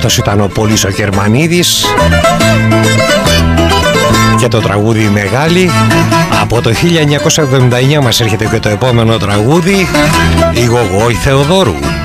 Αυτός ήταν ο Πολύς ο Κερμανίδης και το τραγούδι Μεγάλη. Από το 1979 μας έρχεται και το επόμενο τραγούδι, η Γογόη Θεοδόρου.